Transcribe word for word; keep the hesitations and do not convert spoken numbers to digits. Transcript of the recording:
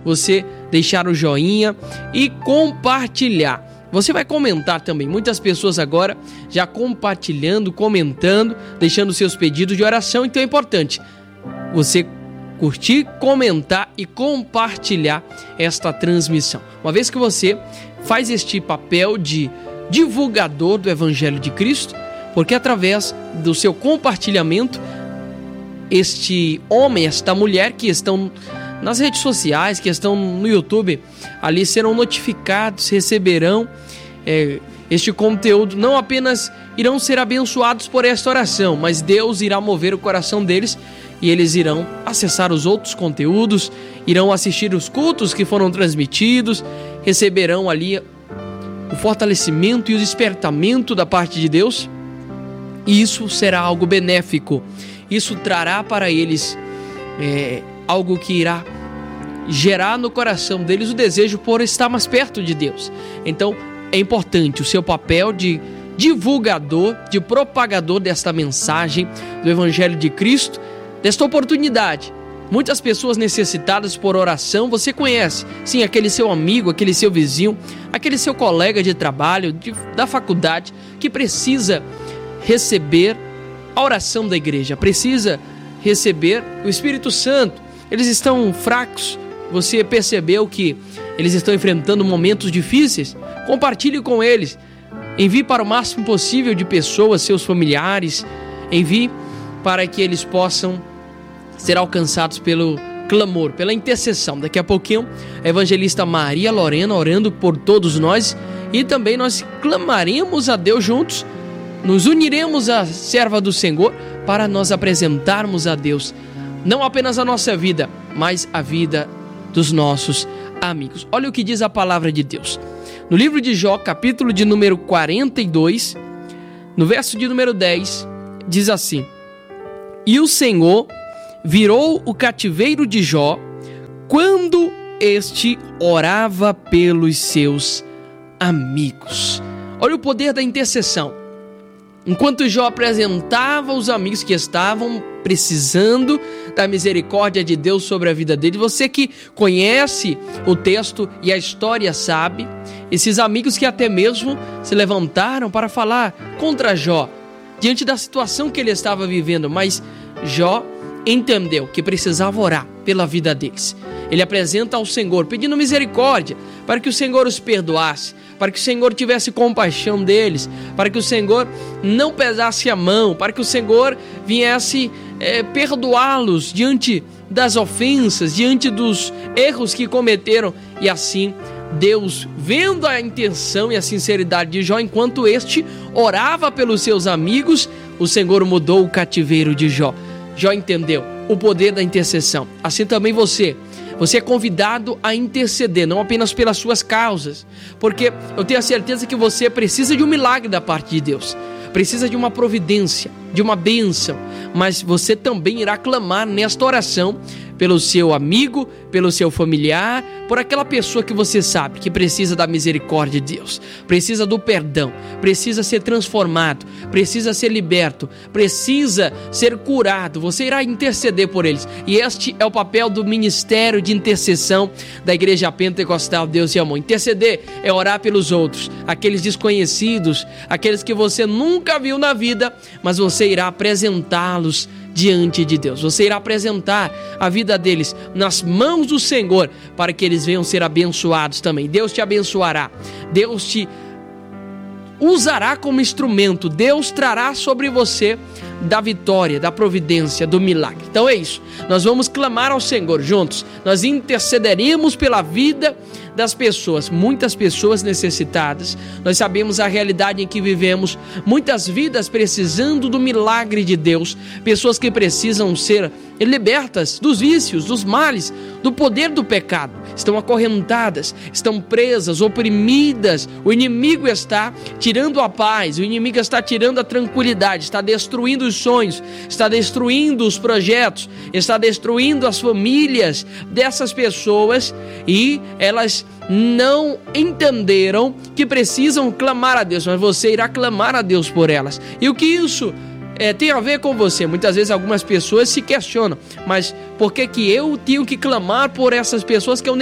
você deixar o joinha e compartilhar. Você vai comentar também. Muitas pessoas agora já compartilhando, comentando, deixando seus pedidos de oração. Então é importante você curtir, comentar e compartilhar esta transmissão. Uma vez que você faz este papel de divulgador do Evangelho de Cristo, porque através do seu compartilhamento, este homem, esta mulher que estão nas redes sociais, que estão no YouTube, ali serão notificados, receberão é, este conteúdo. Não apenas irão ser abençoados por esta oração, mas Deus irá mover o coração deles e eles irão acessar os outros conteúdos, irão assistir os cultos que foram transmitidos, receberão ali o fortalecimento e o despertamento da parte de Deus, e isso será algo benéfico. Isso trará para eles é, algo que irá gerar no coração deles o desejo por estar mais perto de Deus. Então é importante o seu papel de divulgador, de propagador desta mensagem do Evangelho de Cristo, desta oportunidade. Muitas pessoas necessitadas por oração, você conhece, sim, aquele seu amigo, aquele seu vizinho, aquele seu colega de trabalho, de, da faculdade, que precisa receber a oração da igreja, precisa receber o Espírito Santo. Eles estão fracos, você percebeu que eles estão enfrentando momentos difíceis? Compartilhe com eles, envie para o máximo possível de pessoas, seus familiares, envie para que eles possam ser alcançados pelo clamor, pela intercessão. Daqui a pouquinho, a evangelista Maria Lorena orando por todos nós, e também nós clamaremos a Deus juntos, nos uniremos à serva do Senhor para nós apresentarmos a Deus não apenas a nossa vida, mas a vida dos nossos amigos. Olha o que diz a palavra de Deus. No livro de Jó, capítulo de número quarenta e dois, no verso de número dez, diz assim: E o Senhor virou o cativeiro de Jó quando este orava pelos seus amigos. Olha o poder da intercessão. Enquanto Jó apresentava os amigos que estavam precisando da misericórdia de Deus sobre a vida dele, você que conhece o texto e a história sabe, esses amigos que até mesmo se levantaram para falar contra Jó, diante da situação que ele estava vivendo, mas Jó entendeu que precisava orar pela vida deles. Ele apresenta ao Senhor, pedindo misericórdia, para que o Senhor os perdoasse, para que o Senhor tivesse compaixão deles, para que o Senhor não pesasse a mão, para que o Senhor viesse é, perdoá-los diante das ofensas, diante dos erros que cometeram. E assim, Deus, vendo a intenção e a sinceridade de Jó, enquanto este orava pelos seus amigos, o Senhor mudou o cativeiro de Jó. Jó entendeu o poder da intercessão. Assim também você, você é convidado a interceder, não apenas pelas suas causas, porque eu tenho a certeza que você precisa de um milagre da parte de Deus, precisa de uma providência, de uma bênção, mas você também irá clamar nesta oração pelo seu amigo, pelo seu familiar, por aquela pessoa que você sabe que precisa da misericórdia de Deus, precisa do perdão, precisa ser transformado, precisa ser liberto, precisa ser curado. Você irá interceder por eles, e este é o papel do ministério de intercessão da Igreja Pentecostal Deus e Amor. Interceder é orar pelos outros, aqueles desconhecidos, aqueles que você nunca viu na vida, mas você irá apresentá-los diante de Deus. Você irá apresentar a vida deles nas mãos do Senhor para que eles venham ser abençoados também. Deus te abençoará, Deus te usará como instrumento, Deus trará sobre você da vitória, da providência, do milagre. Então é isso, nós vamos clamar ao Senhor juntos, nós intercederemos pela vida das pessoas, muitas pessoas necessitadas. Nós sabemos a realidade em que vivemos, muitas vidas precisando do milagre de Deus, pessoas que precisam ser libertas dos vícios, dos males, do poder do pecado, estão acorrentadas, estão presas, oprimidas. O inimigo está tirando a paz, o inimigo está tirando a tranquilidade, está destruindo os sonhos, está destruindo os projetos, está destruindo as famílias dessas pessoas, e elas não entenderam que precisam clamar a Deus, mas você irá clamar a Deus por elas. E o que isso É, tem a ver com você? Muitas vezes algumas pessoas se questionam, mas por que que eu tenho que clamar por essas pessoas que eu nem